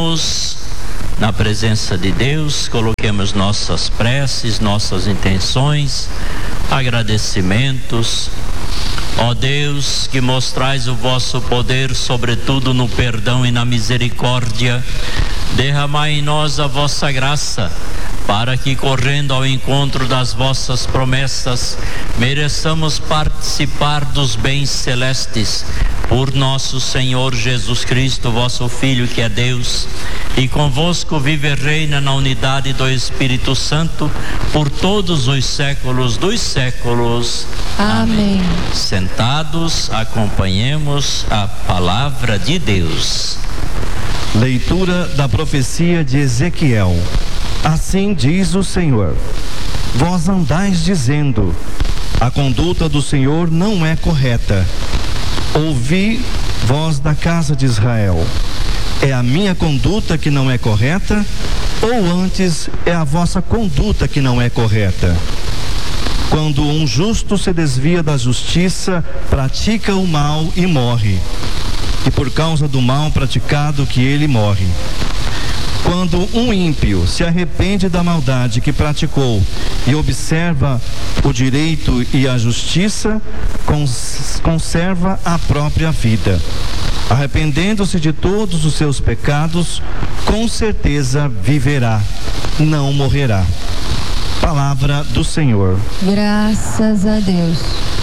Oremos na presença de Deus, coloquemos nossas preces, nossas intenções, agradecimentos. Ó Deus, que mostrais o vosso poder, sobretudo no perdão e na misericórdia, derramai em nós a vossa graça, para que, correndo ao encontro das vossas promessas, mereçamos participar dos bens celestes, por nosso Senhor Jesus Cristo, vosso Filho, que é Deus, e convosco vive e reina na unidade do Espírito Santo, por todos os séculos dos séculos. Amém. Sentados, acompanhemos a palavra de Deus. Leitura da profecia de Ezequiel. Assim diz o Senhor: vós andais dizendo, a conduta do Senhor não é correta. Ouvi, vós da casa de Israel, é a minha conduta que não é correta, ou antes é a vossa conduta que não é correta? Quando um justo se desvia da justiça, pratica o mal e morre, e por causa do mal praticado que ele morre. Quando um ímpio se arrepende da maldade que praticou e observa o direito e a justiça, conserva a própria vida. Arrependendo-se de todos os seus pecados, com certeza viverá, não morrerá. Palavra do Senhor. Graças a Deus.